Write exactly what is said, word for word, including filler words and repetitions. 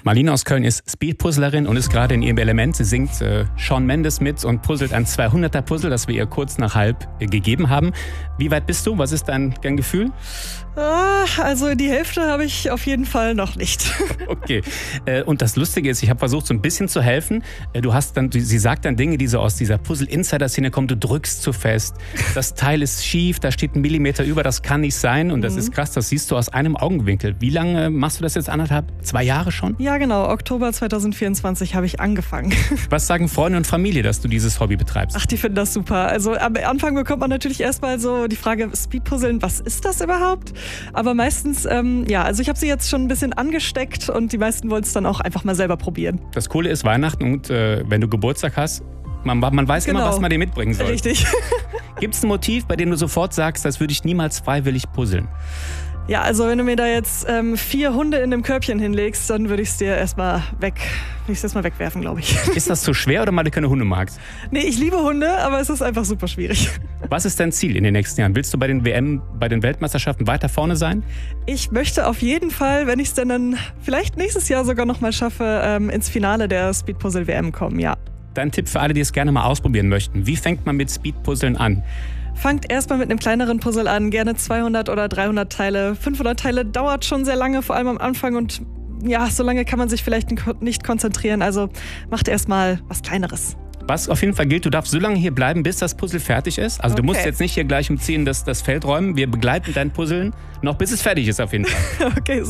Marlene aus Köln ist Speedpuzzlerin und ist gerade in ihrem Element. Sie singt äh, Shawn Mendes mit und puzzelt ein zweihunderter Puzzle, das wir ihr kurz nach halb äh, gegeben haben. Wie weit bist du? Was ist dein, dein Gefühl? Ah, also die Hälfte habe ich auf jeden Fall noch nicht. Okay. Äh, und das Lustige ist, ich habe versucht, so ein bisschen zu helfen. Äh, du hast dann, du, sie sagt dann Dinge, die so aus dieser Puzzle-Insider-Szene kommen. Du drückst zu fest. Das Teil ist schief, da steht ein Millimeter über, das kann nicht sein. Und das mhm. ist krass, das siehst du aus einem Augenwinkel. Wie lange machst du das jetzt? Anderthalb, zwei Jahre schon? Ja, genau. Oktober zweitausendvierundzwanzig habe ich angefangen. Was sagen Freunde und Familie, dass du dieses Hobby betreibst? Ach, die finden das super. Also am Anfang bekommt man natürlich erstmal so die Frage, Speedpuzzeln, was ist das überhaupt? Aber meistens, ähm, ja, also ich habe sie jetzt schon ein bisschen angesteckt und die meisten wollen es dann auch einfach mal selber probieren. Das Coole ist Weihnachten und äh, wenn du Geburtstag hast, man, man weiß genau. immer, was man dir mitbringen soll. Richtig. Gibt es ein Motiv, bei dem du sofort sagst, das würde ich niemals freiwillig puzzeln? Ja, also wenn du mir da jetzt ähm, vier Hunde in dem Körbchen hinlegst, dann würde ich es dir erstmal weg, würde ich es erstmal wegwerfen, glaube ich. Ist das zu schwer oder weil du keine Hunde magst? Nee, ich liebe Hunde, aber es ist einfach super schwierig. Was ist dein Ziel in den nächsten Jahren? Willst du bei den W M, bei den Weltmeisterschaften weiter vorne sein? Ich möchte auf jeden Fall, wenn ich es denn dann vielleicht nächstes Jahr sogar noch mal schaffe, ähm, ins Finale der Speedpuzzle W M kommen, ja. Dein Tipp für alle, die es gerne mal ausprobieren möchten. Wie fängt man mit Speedpuzzeln an? Fangt erstmal mit einem kleineren Puzzle an, gerne zweihundert oder dreihundert Teile. fünfhundert Teile dauert schon sehr lange, vor allem am Anfang und ja, so lange kann man sich vielleicht nicht konzentrieren, also macht erstmal was Kleineres. Was auf jeden Fall gilt, du darfst so lange hier bleiben, bis das Puzzle fertig ist. Also okay. Du musst jetzt nicht hier gleich um zehn das, das Feld räumen. Wir begleiten dein Puzzeln noch bis es fertig ist auf jeden Fall. Okay,